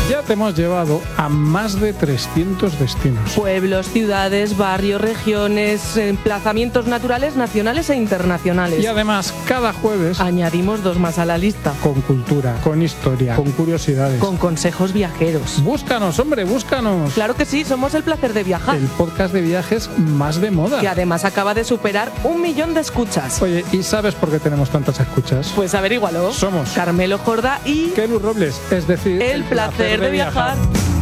Ya te hemos llevado a más de 300 destinos. Pueblos, ciudades, barrios, regiones, emplazamientos naturales, nacionales e internacionales. Y además, cada jueves añadimos 2 más a la lista. Con cultura, con historia, con curiosidades, con consejos viajeros. Búscanos, hombre, búscanos. Claro que sí, somos El Placer de Viajar. El podcast de viajes más de moda. Que además acaba de superar 1 millón de escuchas. Oye, ¿y sabes por qué tenemos tantas escuchas? Pues averígualo. Somos Carmelo Jordá y Kelu Robles, es decir, El Placer de Viajar.